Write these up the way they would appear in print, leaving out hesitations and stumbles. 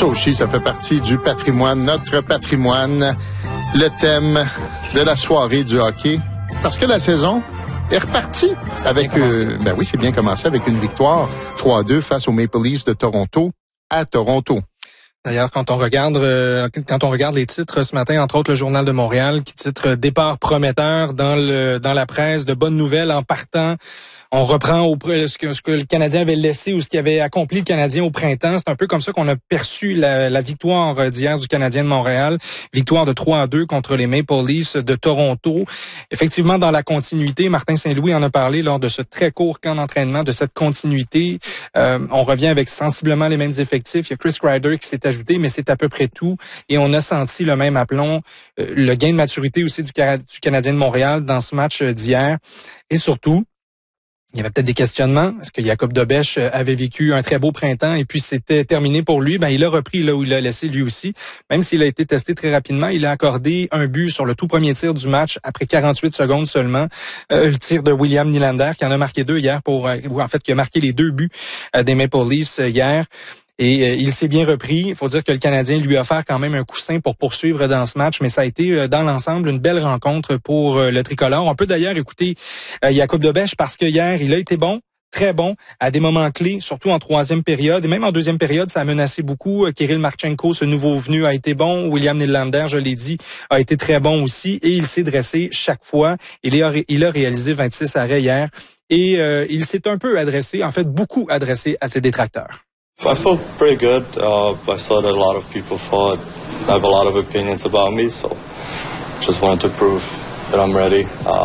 Ça aussi, ça fait partie du patrimoine, notre patrimoine, le thème de la soirée du hockey. Parce que la saison est repartie avec, c'est bien commencé avec une victoire 3-2 face aux Maple Leafs de Toronto à Toronto. D'ailleurs, quand on regarde les titres ce matin, entre autres le Journal de Montréal qui titre départ prometteur dans la presse, de bonnes nouvelles en partant. On reprend ce que le Canadien avait laissé ou ce qu'avait accompli le Canadien au printemps. C'est un peu comme ça qu'on a perçu la victoire d'hier du Canadien de Montréal. Victoire de 3-2 contre les Maple Leafs de Toronto. Effectivement, dans la continuité, Martin Saint-Louis en a parlé lors de ce très court camp d'entraînement, de cette continuité. On revient avec sensiblement les mêmes effectifs. Il y a Chris Kreider qui s'est ajouté, mais c'est à peu près tout. Et on a senti le même aplomb, le gain de maturité aussi du Canadien de Montréal dans ce match d'hier. Et surtout, il y avait peut-être des questionnements. Est-ce que Jakub Dobeš avait vécu un très beau printemps et puis c'était terminé pour lui? Il a repris là où il l'a laissé lui aussi. Même s'il a été testé très rapidement, il a accordé un but sur le tout premier tir du match après 48 secondes seulement. Le tir de William Nylander qui en a marqué 2 hier qui a marqué les 2 buts des Maple Leafs hier. Et il s'est bien repris. Il faut dire que le Canadien lui a offert quand même un coussin pour poursuivre dans ce match, mais ça a été dans l'ensemble une belle rencontre pour le tricolore. On peut d'ailleurs écouter Jakub Dobeš parce que hier, il a été bon, très bon, à des moments clés, surtout en troisième période. Et même en deuxième période, ça a menacé beaucoup. Kirill Marchenko, ce nouveau venu, a été bon. William Nylander, je l'ai dit, a été très bon aussi. Et il s'est dressé chaque fois. Il a réalisé 26 arrêts hier. Et il s'est un peu adressé, en fait beaucoup adressé à ses détracteurs. I felt pretty good. I saw that a lot of people have a lot of opinions about me, so just wanted to prove that I'm ready.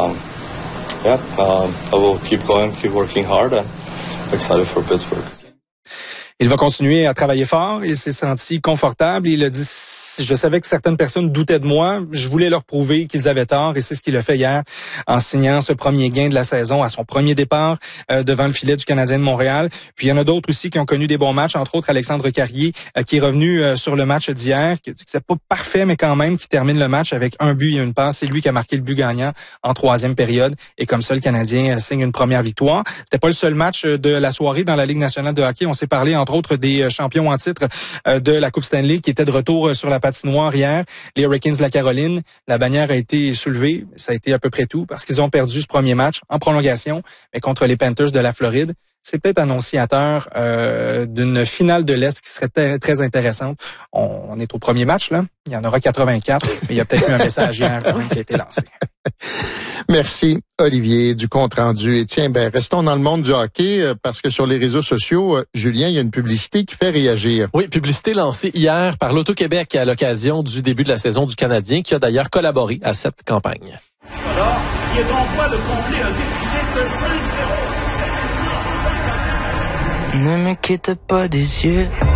I will keep going, keep working hard, and excited for Pittsburgh. Il va continuer à travailler fort. Il s'est senti confortable. Il a dit, je savais que certaines personnes doutaient de moi. Je voulais leur prouver qu'ils avaient tort. Et c'est ce qu'il a fait hier en signant ce premier gain de la saison à son premier départ devant le filet du Canadien de Montréal. Puis il y en a d'autres aussi qui ont connu des bons matchs, entre autres Alexandre Carrier qui est revenu sur le match d'hier. C'est pas parfait, mais quand même qui termine le match avec un but et une passe. C'est lui qui a marqué le but gagnant en troisième période. Et comme ça, le Canadien signe une première victoire. C'était pas le seul match de la soirée dans la Ligue nationale de hockey. On s'est parlé entre autres des champions en titre de la Coupe Stanley qui étaient de retour sur la patinoire hier. Les Hurricanes de la Caroline, la bannière a été soulevée. Ça a été à peu près tout parce qu'ils ont perdu ce premier match en prolongation, mais contre les Panthers de la Floride. C'est peut-être annonciateur d'une finale de l'Est qui serait très intéressante. On est au premier match, là. Il y en aura 84, mais il y a peut-être eu un message hier quand même qui a été lancé. Merci, Olivier, du compte-rendu. Et tiens, restons dans le monde du hockey, parce que sur les réseaux sociaux, Julien, il y a une publicité qui fait réagir. Oui, publicité lancée hier par l'Auto-Québec à l'occasion du début de la saison du Canadien, qui a d'ailleurs collaboré à cette campagne. Alors, il est en voie de combler un déficit de 5-0. Ne me quitte pas des yeux.